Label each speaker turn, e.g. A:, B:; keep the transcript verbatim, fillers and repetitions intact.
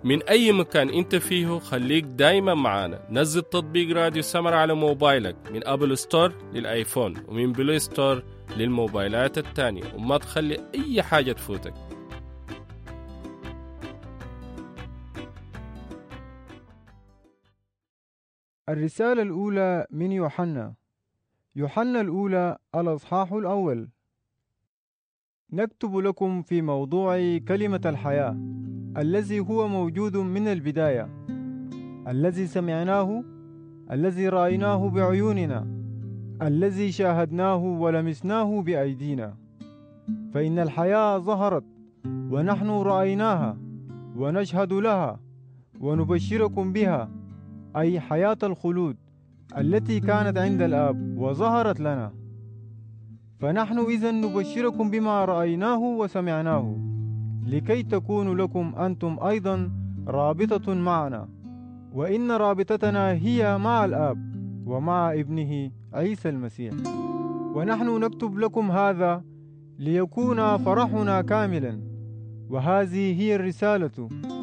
A: من أي مكان أنت فيه خليك دايما معانا. نزل تطبيق راديو سمر على موبايلك من أبل ستور للآيفون ومن بلاي ستور للموبايلات التانية، وما تخلي أي حاجة تفوتك.
B: الرسالة الأولى من يوحنا. يوحنا الأولى الأصحاح الأول. نكتب لكم في موضوع كلمة الحياة الذي هو موجود من البداية، الذي سمعناه، الذي رأيناه بعيوننا، الذي شاهدناه ولمسناه بأيدينا. فإن الحياة ظهرت ونحن رأيناها ونشهد لها ونبشركم بها، أي حياة الخلود التي كانت عند الآب وظهرت لنا. فنحن إذن نبشركم بما رأيناه وسمعناه، لكي تكون لكم أنتم أيضا رابطة معنا، وإن رابطتنا هي مع الآب ومع ابنه عيسى المسيح. ونحن نكتب لكم هذا ليكون فرحنا كاملا، وهذه هي الرسالة